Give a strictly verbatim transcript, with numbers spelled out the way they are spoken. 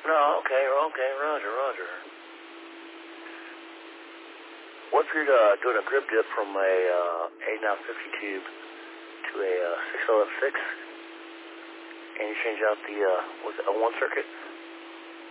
No, okay, okay, roger, roger. What if you're uh, doing a grip dip from a uh, eight and a half fifty tube to a uh, six L F six, and you change out the, uh, was it a one circuit?